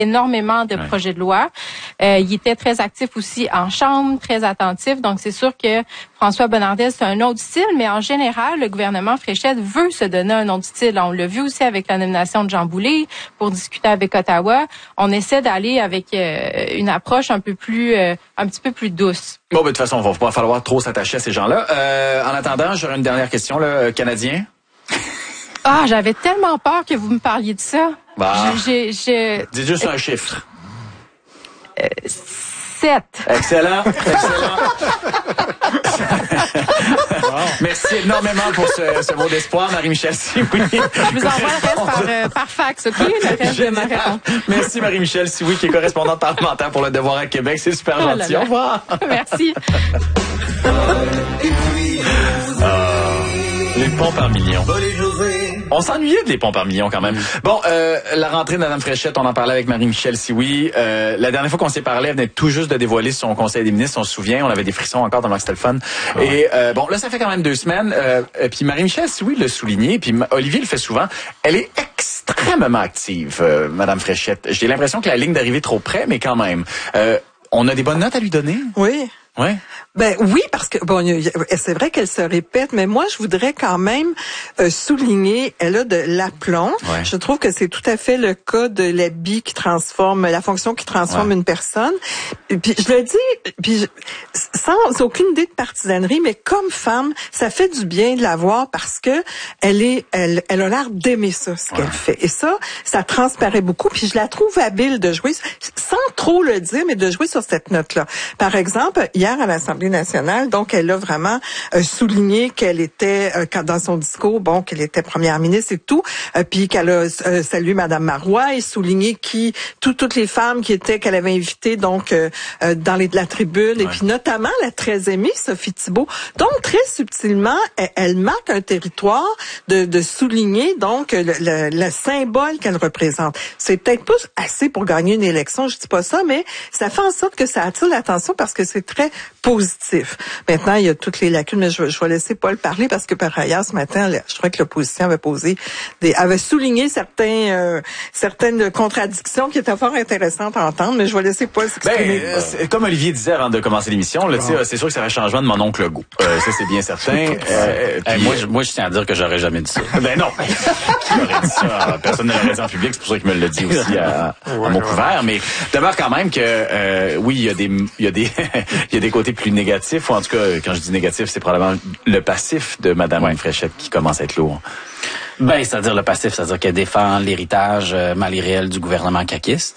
énormément de projets de loi. Il était très actif aussi en chambre, très attentif. Donc, c'est sûr que François Bonnardel, c'est un autre style, mais en général, le gouvernement Fréchette veut se donner un autre style. On l'a vu aussi avec la nomination de Jean Boulet pour discuter avec Ottawa. On essaie d'aller avec une approche un petit peu plus douce. Bon, de toute façon, on va pas falloir trop s'attacher à ces gens-là. En attendant, j'aurais une dernière question, là, Canadien. Ah, j'avais tellement peur que vous me parliez de ça. Bah, Dites juste un chiffre. 7. Excellent. Merci énormément pour ce mot d'espoir, Marie-Michel Sioui. Je vous envoie le reste par fax, OK? Le reste de ma réponse. Merci, Marie-Michel Sioui, qui est correspondante parlementaire pour Le Devoir à Québec. C'est super gentil. Au revoir. Merci. Les ponts par millions. On s'ennuyait de les ponts par millions quand même. Bon, la rentrée de Mme Fréchette, on en parlait avec Marie-Michel Sioui. La dernière fois qu'on s'est parlé, elle venait tout juste de dévoiler son conseil des ministres, on se souvient. On avait des frissons encore dans c'était le fun. Et bon, là, ça fait quand même 2 semaines. Puis Marie-Michel Sioui l'a souligné, puis Olivier le fait souvent. Elle est extrêmement active, Mme Fréchette. J'ai l'impression que la ligne d'arrivée est trop près, mais quand même. On a des bonnes notes à lui donner? Oui. Ouais. Ben oui, parce que bon, c'est vrai qu'elle se répète, mais moi je voudrais quand même souligner, elle a de l'aplomb. Ouais. Je trouve que c'est tout à fait le cas de l'habit qui transforme, la fonction qui transforme une personne. Et puis je le dis, puis sans aucune idée de partisanerie, mais comme femme, ça fait du bien de la voir parce que elle a l'air d'aimer ça, ce qu'elle fait. Et ça transparaît beaucoup. Puis je la trouve habile de jouer, sans trop le dire, mais de jouer sur cette note-là. Par exemple, hier à l'Assemblée nationale, donc elle a vraiment souligné qu'elle était dans son discours, bon, qu'elle était première ministre et tout, puis qu'elle a salué Madame Marois et souligné toutes les femmes qu'elle avait invitées donc dans la tribune et puis notamment la très aimée Sophie Thibault. Donc très subtilement, elle marque un territoire de souligner donc le symbole qu'elle représente. C'est peut-être pas assez pour gagner une élection, je dis pas ça, mais ça fait en sorte que ça attire l'attention parce que c'est très positif. Maintenant, il y a toutes les lacunes, mais je vais laisser Paul parler parce que par ailleurs, ce matin, je trouvais que l'opposition avait souligné certaines contradictions qui étaient fort intéressantes à entendre, mais je vais laisser Paul s'exprimer. Comme Olivier disait avant de commencer l'émission, là, c'est sûr que ça va changement de mon oncle Legault. Ça, c'est bien certain. Moi, je tiens à dire que j'aurais jamais dit ça. Ben non. Qui aurait dit ça? Personne ne l'aurait dit en public, c'est pour ça qu'il me l'a dit aussi à mon couvert. Mais demeure quand même que, oui, il y a des côtés plus négatifs, ou en tout cas, quand je dis négatif, c'est probablement le passif de Mme Fréchette qui commence à être lourd. Ben, c'est-à-dire le passif, c'est-à-dire qu'elle défend l'héritage mal et réel du gouvernement caquiste.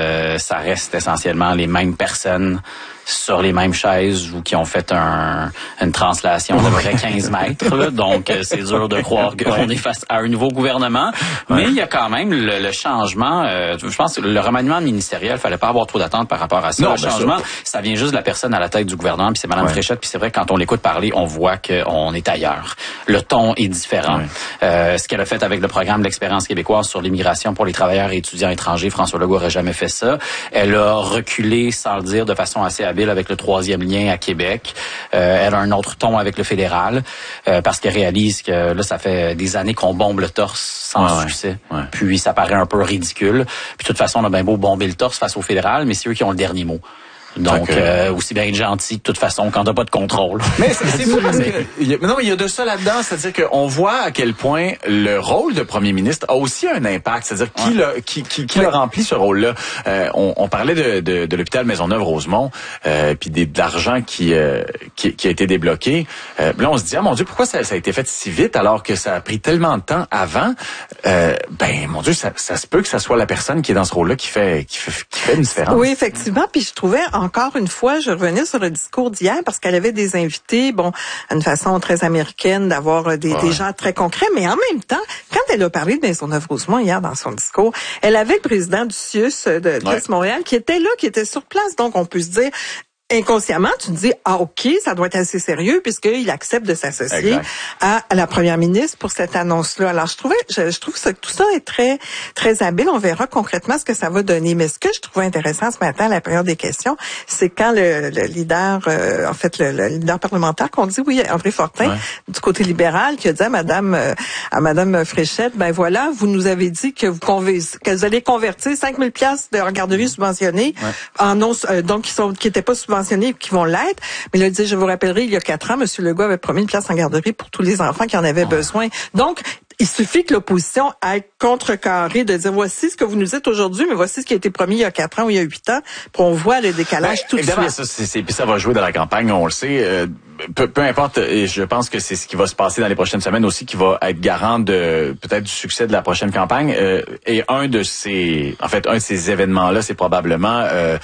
Ça reste essentiellement les mêmes personnes sur les mêmes chaises ou qui ont fait une translation de près 15 mètres. Là. Donc, c'est dur de croire qu'on est face à un nouveau gouvernement. Mais il y a quand même le changement. Je pense que le remaniement ministériel, fallait pas avoir trop d'attentes par rapport à ça. Non, le changement, ça vient juste de la personne à la tête du gouvernement, puis c'est Mme Fréchette. Puis c'est vrai, quand on l'écoute parler, on voit qu'on est ailleurs. Le ton est différent. Ce qu'elle a fait avec le programme de l'Expérience québécoise sur l'immigration pour les travailleurs et étudiants étrangers, François Legault n'aurait jamais fait ça. Elle a reculé, sans le dire, de façon assez habile avec le 3e lien à Québec. Elle a un autre ton avec le fédéral parce qu'elle réalise que là, ça fait des années qu'on bombe le torse sans succès. Ouais. Puis ça paraît un peu ridicule. Puis de toute façon, on a bien beau bomber le torse face au fédéral, mais c'est eux qui ont le dernier mot. Donc, aussi bien être gentil, de toute façon, quand t'as pas de contrôle. Mais c'est fou parce que, non, mais il y a de ça là-dedans, c'est-à-dire qu'on voit à quel point le rôle de premier ministre a aussi un impact, c'est-à-dire qui l'a rempli ce rôle-là. On parlait de l'hôpital Maisonneuve-Rosemont, puis de l'argent qui a été débloqué. Là, on se dit, ah mon Dieu, pourquoi ça a été fait si vite alors que ça a pris tellement de temps avant? Ben, mon Dieu, ça se peut que ça soit la personne qui est dans ce rôle-là qui fait une différence. Oui, effectivement, puis je trouvais encore une fois, je revenais sur le discours d'hier parce qu'elle avait des invités, bon, une façon très américaine d'avoir des gens très concrets, mais en même temps, quand elle a parlé de Maisonneuve-Rosemont hier dans son discours, elle avait le président du CIUS de Montréal qui était là, qui était sur place, donc on peut se dire, inconsciemment, tu te dis, OK, ça doit être assez sérieux puisqu'il accepte de s'associer à la première ministre pour cette annonce-là. Alors, je trouve que tout ça est très, très habile. On verra concrètement ce que ça va donner. Mais ce que je trouvais intéressant ce matin à la période des questions, c'est quand le leader, le leader parlementaire qu'on dit, oui, André Fortin, du côté libéral, qui a dit à Madame Fréchette, ben voilà, vous nous avez dit que vous allez convertir 5 000 piastres de garderie subventionnées en non, donc qui étaient pas subventionnés, qui vont l'être. Mais là, je vous rappellerai, il y a 4 ans, M. Legault avait promis une place en garderie pour tous les enfants qui en avaient besoin. Donc, il suffit que l'opposition aille contrecarrer, de dire voici ce que vous nous dites aujourd'hui, mais voici ce qui a été promis il y a 4 ans ou il y a 8 ans, puis on voit le décalage tout de suite. Puis ça va jouer dans la campagne, on le sait. Peu importe, et je pense que c'est ce qui va se passer dans les prochaines semaines aussi qui va être garant de peut-être du succès de la prochaine campagne. Et un de ces événements-là, c'est probablement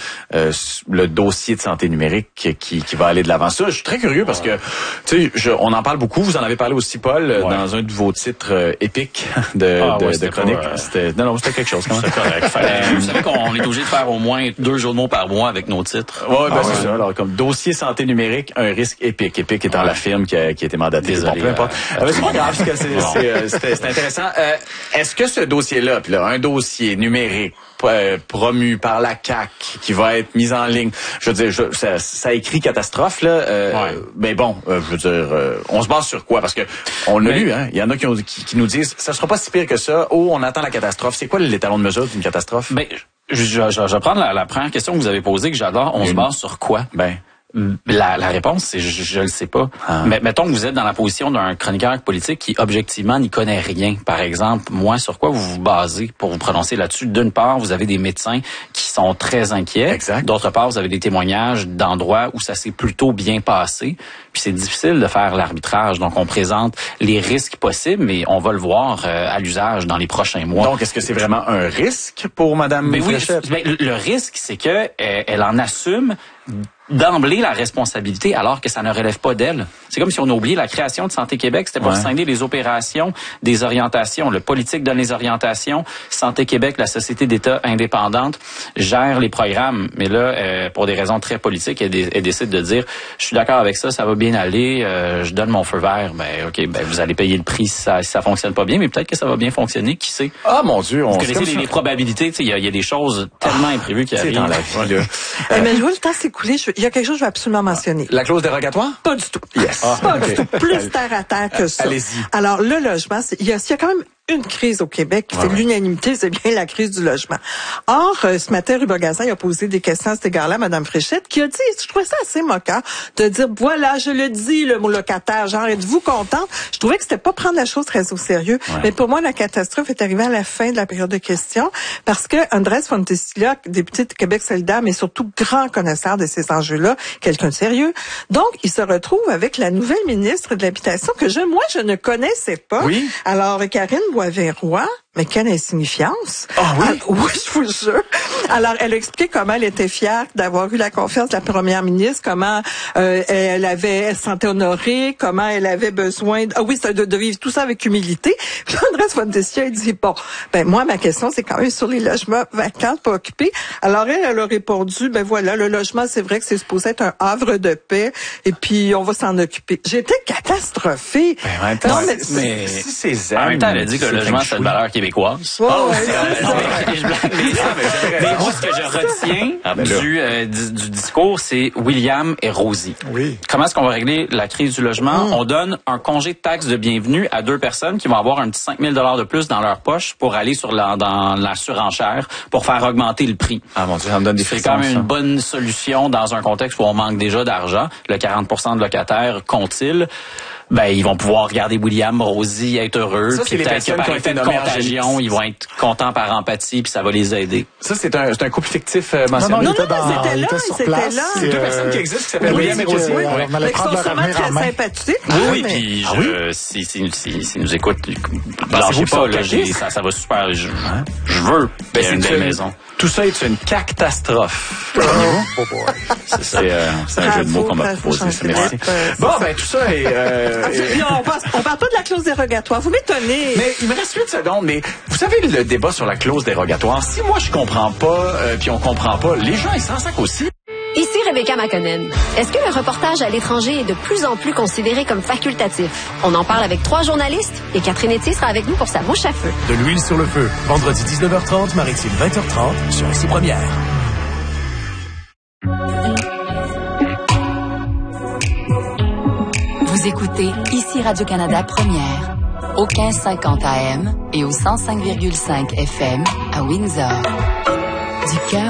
le dossier de santé numérique qui va aller de l'avant. Ça, je suis très curieux parce que on en parle beaucoup. Vous en avez parlé aussi, Paul, dans un de vos titres épiques de chronique. C'était quelque chose. C'était correct. Vous savez qu'on est obligé de faire au moins 2 jeux de mots par mois avec nos titres. C'est ça. Alors, comme dossier santé numérique, un risque épique. Épique étant la firme qui a été mandatée. Désolé, peu importe. C'est pas grave, c'est intéressant. Est-ce que ce dossier-là, puis là, un dossier numérique promu par la CAQ qui va être mis en ligne, je veux dire, ça écrit catastrophe là. Mais bon, je veux dire, on se base sur quoi? Parce que on l'a lu, hein. Il y en a qui nous disent, ça sera pas si pire que ça. Oh, on attend la catastrophe. C'est quoi l'étalon de mesure d'une catastrophe? Ben, je vais prendre la première question que vous avez posée que j'adore. On se base sur quoi? La réponse, c'est je le sais pas. Mais mettons que vous êtes dans la position d'un chroniqueur politique qui, objectivement, n'y connaît rien. Par exemple, moi, sur quoi vous vous basez pour vous prononcer là-dessus? D'une part, vous avez des médecins qui sont très inquiets. Exact. D'autre part, vous avez des témoignages d'endroits où ça s'est plutôt bien passé. Puis c'est difficile de faire l'arbitrage. Donc, on présente les risques possibles, mais on va le voir à l'usage dans les prochains mois. Donc, est-ce que c'est vraiment un risque pour Mme Fréchette? Oui, le risque, c'est que elle en assume d'emblée la responsabilité alors que ça ne relève pas d'elle. C'est comme si on a oublié la création de Santé Québec, c'était pour scinder les opérations, des orientations. Le politique donne les orientations, Santé Québec, la société d'État indépendante, gère les programmes. Mais là, pour des raisons très politiques, elle décide de dire, je suis d'accord avec ça, ça va bien aller, je donne mon feu vert. Vous allez payer le prix si ça fonctionne pas bien, mais peut-être que ça va bien fonctionner, qui sait? Ah mon Dieu, vous connaissez les probabilités, il y a des choses tellement imprévues qui arrivent dans la vie. Là. Mais je vois le temps s'écouler. Il y a quelque chose que je veux absolument mentionner. La clause dérogatoire? Pas du tout. Yes. Pas du tout. Plus terre à terre que ça. Allez-y. Alors, le logement, il y a quand même une crise au Québec qui fait l'unanimité, c'est bien la crise du logement. Or, ce matin, Ruba Gazan a posé des questions à cet égard-là à Mme Fréchette, qui a dit, je trouvais ça assez moquant, de dire, voilà, je le dis, le mot locataire, genre, êtes-vous contente? Je trouvais que c'était pas prendre la chose très au sérieux. Mais pour moi, la catastrophe est arrivée à la fin de la période de questions, parce que Andrés Fontecilla, député de Québec solidaire, mais surtout grand connaisseur de ces enjeux-là, quelqu'un de sérieux, donc, il se retrouve avec la nouvelle ministre de l'Habitation que je ne connaissais pas. Oui. Alors, Karine Boisvert-Roy, mais quelle insignifiance! Oui? Oui, je vous le jure. Alors, elle a expliqué comment elle était fière d'avoir eu la confiance de la première ministre, comment elle se sentait honorée, comment elle avait besoin de vivre tout ça avec humilité. Puis Andrés Fontecilla, il dit, moi, ma question, c'est quand même sur les logements vacants, pas occupés. Alors, elle a répondu, le logement, c'est vrai que c'est supposé être un havre de paix, et puis on va s'en occuper. J'étais catastrophée. En même temps, en même temps, elle a dit que le logement, c'est une valeur québécoise. Mais moi, ce que je retiens du discours, c'est William et Rosie. Oui. Comment est-ce qu'on va régler la crise du logement? On donne un congé de taxe de bienvenue à 2 personnes qui vont avoir un petit 5 000 $ de plus dans leur poche pour aller dans la surenchère pour faire augmenter le prix. Ah mon Dieu, ça me donne des frissons. C'est quand même une bonne solution dans un contexte où on manque déjà d'argent. Le 40% de locataires compte-t-il? Ils vont pouvoir regarder William, Rosie, être heureux. Puis peut-être que par effet de contagion, ils vont être contents par empathie, puis ça va les aider. Ça, c'est un couple fictif mentionné. Non, c'était là. C'est 2 personnes qui existent qui s'appellent William et Rosie. On allait prendre leur avenir en main. Très sympathiques. Puis s'ils nous écoutent, lâchez pas, là, ça va super. Je veux. C'est une belle maison. Tout ça est une catastrophe. C'est un jeu de mots qu'on m'a proposé. Merci. Tout ça est... on parle pas de la clause dérogatoire. Vous m'étonnez. Mais il me reste 8 secondes. Mais vous savez, le débat sur la clause dérogatoire, si moi je comprends pas, puis on comprend pas, les gens, ils s'en sacent aussi. Ici Rebecca McConnell. Est-ce que le reportage à l'étranger est de plus en plus considéré comme facultatif? On en parle avec 3 journalistes et Catherine Etier sera avec nous pour sa bouche à feu. De l'huile sur le feu. Vendredi 19h30, Maritime 20h30 sur Ici Première. Vous écoutez Ici Radio-Canada Première, au 1550 AM et au 105,5 FM à Windsor. Du cœur